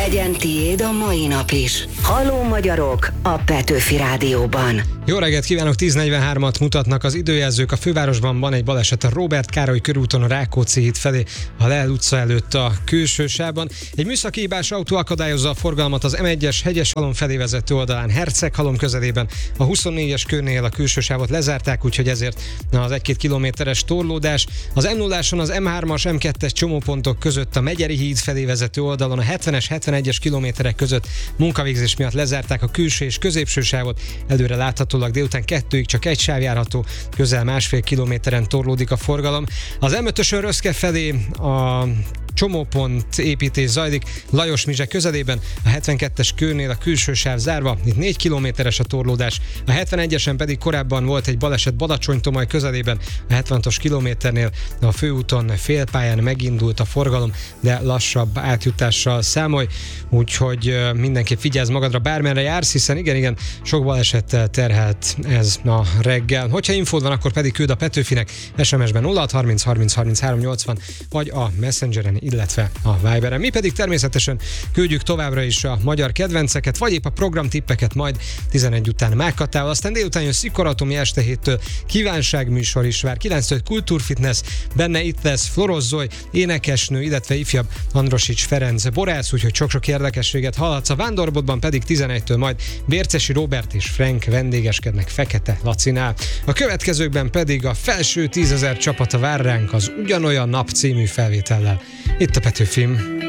Legyen tiéd a mai nap is. Halló magyarok a Petőfi Rádióban. Jó reggelt kívánok, 10:43-at mutatnak az időjelzők. A fővárosban van egy baleset a Róbert Károly körúton a Rákóczi híd felé, a Lehel utca előtt a külső sávban. Egy műszaki hibás autó akadályozza a forgalmat az M1-es Hegyeshalom felé vezető oldalán, Herceghalom közelében. A 24-es körnél a külső sávot lezárták, úgyhogy ezért az 1-2 kilométeres torlódás. Az M0-áson az M3-as, M2-es csomópontok között a Megyeri híd felé vezető oldalon a 70-es, 71-es kilométerek között munkavégzés miatt lezárták a külső és középső sávot. Előre láthatólag délután 2-ig csak egy sáv járható, közel 1,5 kilométeren torlódik a forgalom. Az M5-ösön Röszke felé a csomópont építés zajlik Lajos Mizse közelében, a 72-es körnél a külső sáv zárva, itt 4 kilométeres a torlódás, a 71-esen pedig korábban volt egy baleset Badacsony-Tomaj közelében, a 76-os kilométernél a főúton félpályán megindult a forgalom, de lassabb átjutással számolj, úgyhogy mindenképp figyelj magadra, bármerre jársz, hiszen igen, sok balesettel terhelt ez a reggel. Hogyha infód van, akkor pedig küld a Petőfinek SMS-ben 0630 30 33 80 vagy a Messengeren, illetve a Viberen. Mi pedig természetesen küldjük továbbra is a magyar kedvenceket, vagy épp a programtippeket majd 11 után Mágkatával, aztán délután jön Szikoratomi este 7-től kívánságműsor is vár, 9-től Kultúrfitness, benne itt lesz Floroz Zoly, énekesnő, illetve ifjabb Androsics Ferenc borász, úgyhogy sok-sok érdekességet hallhatsz. A Vándorbotban pedig 11-től majd Bércesi Róbert és Frank vendégeskednek Fekete Lacinál. A következőkben pedig a felső 10 000 csapata vár ránk az Ugyanolyan nap című felvétellel. Itt a Petőfim.